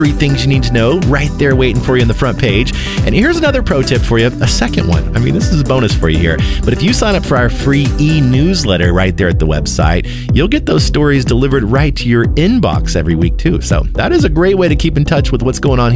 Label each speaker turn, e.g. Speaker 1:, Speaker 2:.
Speaker 1: 3 things you need to know right there waiting for you on the front page. And here's another pro tip for you, a second one. I mean, this is a bonus for you here. But if you sign up for our free e-newsletter right there at the website, you'll get those stories delivered right to your inbox every week too. So that is a great way to keep in touch with what's going on